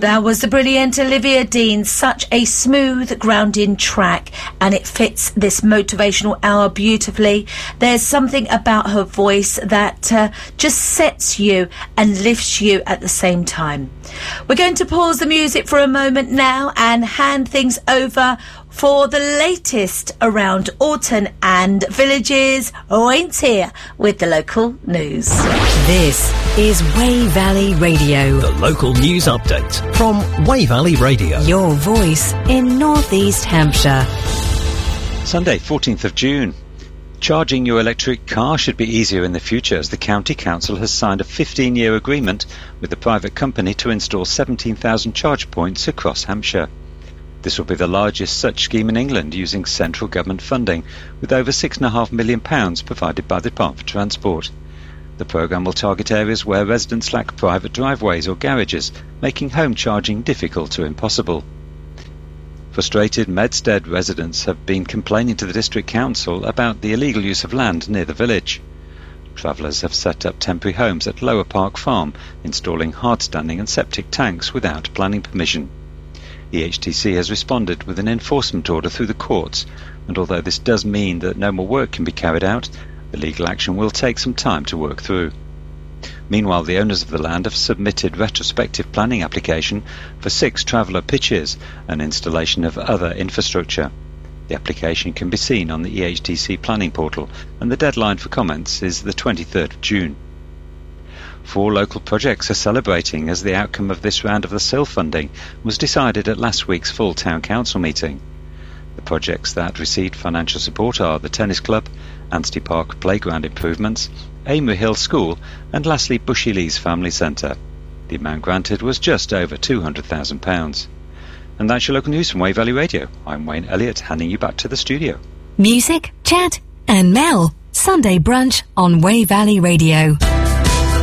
That was the brilliant Olivia Dean. Such a smooth, grounding track, and it fits this motivational hour beautifully. There's something about her voice that just sets you and lifts you at the same time. We're going to pause the music for a moment now and hand things over for the latest around Alton and villages. Wayne's here with the local news. This is Wey Valley Radio. The local news update from Wey Valley Radio. Your voice in North East Hampshire. Sunday, 14th of June. Charging your electric car should be easier in the future as the County Council has signed a 15-year agreement with a private company to install 17,000 charge points across Hampshire. This will be the largest such scheme in England using central government funding, with over £6.5 million provided by the Department for Transport. The programme will target areas where residents lack private driveways or garages, making home charging difficult or impossible. Frustrated Medstead residents have been complaining to the District Council about the illegal use of land near the village. Travellers have set up temporary homes at Lower Park Farm, installing hard-standing and septic tanks without planning permission. EHTC has responded with an enforcement order through the courts, and although this does mean that no more work can be carried out, the legal action will take some time to work through. Meanwhile, the owners of the land have submitted retrospective planning application for 6 traveller pitches and installation of other infrastructure. The application can be seen on the EHTC planning portal, and the deadline for comments is the 23rd of June. 4 local projects are celebrating as the outcome of this round of the SIL funding was decided at last week's full town council meeting. The projects that received financial support are the Tennis Club, Anstey Park Playground Improvements, Amery Hill School and lastly Bushy Lees Family Centre. The amount granted was just over £200,000. And that's your local news from Wey Valley Radio. I'm Wayne Elliott, handing you back to the studio. Music, chat and Mel. Sunday brunch on Wey Valley Radio.